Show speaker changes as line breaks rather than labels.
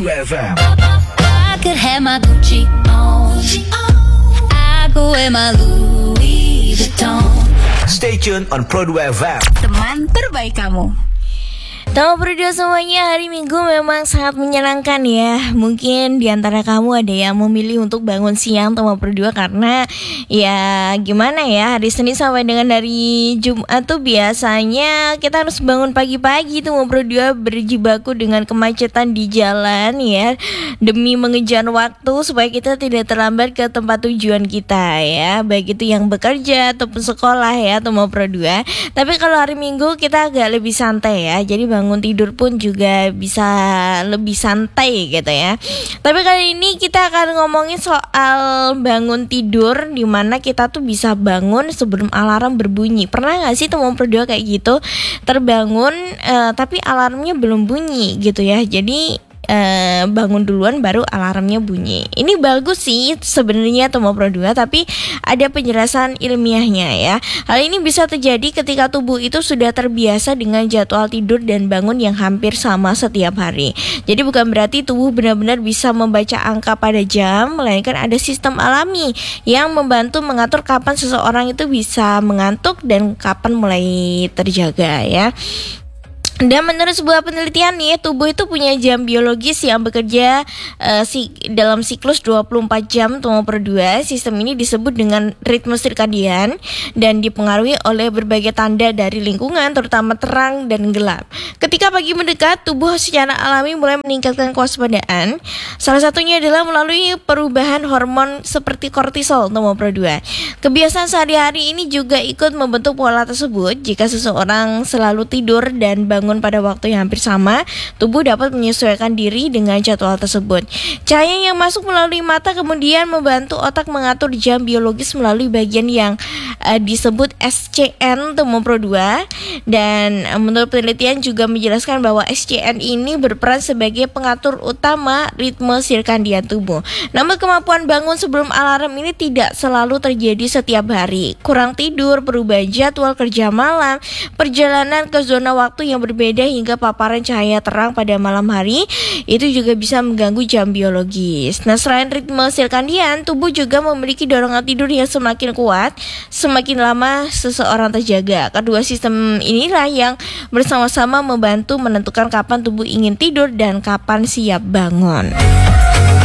Produ FM.
I could have my Gucci on. I go wear my Louis Vuitton.
Stay tuned on Produ FM.
Teman terbaik kamu.
Teman berdua semuanya, hari Minggu memang sangat menyenangkan ya. Mungkin di antara kamu ada yang memilih untuk bangun siang teman berdua karena ya gimana ya, hari Senin sampai dengan hari Jumat tuh biasanya kita harus bangun pagi-pagi teman berdua, berjibaku dengan kemacetan di jalan ya, demi mengejar waktu supaya kita tidak terlambat ke tempat tujuan kita ya, baik itu yang bekerja ataupun sekolah ya teman berdua. Tapi kalau hari Minggu kita agak lebih santai ya, jadi bangun tidur pun juga bisa lebih santai gitu ya. Tapi kali ini kita akan ngomongin soal bangun tidur, dimana kita tuh bisa bangun sebelum alarm berbunyi. Pernah gak sih teman berdua kayak gitu, terbangun tapi alarmnya belum bunyi gitu ya, jadi bangun duluan baru alarmnya bunyi. Ini bagus sih sebenarnya teman berdua, tapi ada penjelasan ilmiahnya ya. Hal ini bisa terjadi ketika tubuh itu sudah terbiasa dengan jadwal tidur dan bangun yang hampir sama setiap hari. Jadi bukan berarti tubuh benar-benar bisa membaca angka pada jam, melainkan ada sistem alami yang membantu mengatur kapan seseorang itu bisa mengantuk dan kapan mulai terjaga ya. Dan menurut sebuah penelitian nih, tubuh itu punya jam biologis yang bekerja dalam siklus 24 jam teman berdua. Sistem ini disebut dengan ritme sirkadian dan dipengaruhi oleh berbagai tanda dari lingkungan, terutama terang dan gelap. Ketika pagi mendekat, tubuh secara alami mulai meningkatkan kewaspadaan. Salah satunya adalah melalui perubahan hormon seperti kortisol teman berdua. Kebiasaan sehari-hari ini juga ikut membentuk pola tersebut. Jika seseorang selalu tidur dan bangun pada waktu yang hampir sama, tubuh dapat menyesuaikan diri dengan jadwal tersebut. Cahaya yang masuk melalui mata kemudian membantu otak mengatur jam biologis melalui bagian yang disebut SCN teman berdua. Dan menurut penelitian juga menjelaskan bahwa SCN ini berperan sebagai pengatur utama ritme sirkadian tubuh. Namun kemampuan bangun sebelum alarm ini tidak selalu terjadi setiap hari. Kurang tidur, perubahan jadwal kerja malam, perjalanan ke zona waktu yang berbeda hingga paparan cahaya terang pada malam hari itu juga bisa mengganggu jam biologis. Nah, selain ritme sirkadian, tubuh juga memiliki dorongan tidur yang semakin kuat semakin lama seseorang terjaga. Kedua sistem inilah yang bersama-sama membantu menentukan kapan tubuh ingin tidur dan kapan siap bangun.